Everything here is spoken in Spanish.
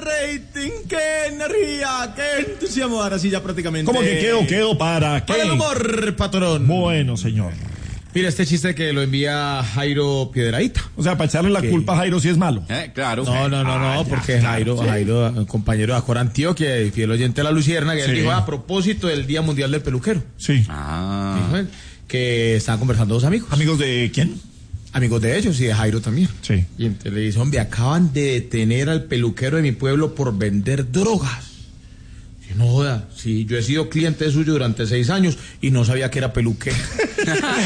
rating, qué energía, qué entusiasmo. Ahora sí ya prácticamente. ¿Cómo que quedo para qué? Para el humor, patrón. Bueno, señor. Mira, este chiste que lo envía Jairo Piedrahíta. O sea, para echarle la culpa a Jairo si es malo. Claro. No, porque Jairo, compañero de Acor Antioquia y fiel oyente de La Lucierna, que él dijo a propósito del Día Mundial del Peluquero. Sí. Dijo él, que estaban conversando dos amigos. ¿Amigos de quién? Amigos de ellos y de Jairo también. Sí. Y entonces le dice, hombre, acaban de detener al peluquero de mi pueblo por vender drogas. Y no joda, sí, yo he sido cliente suyo durante 6 años y no sabía que era peluquero.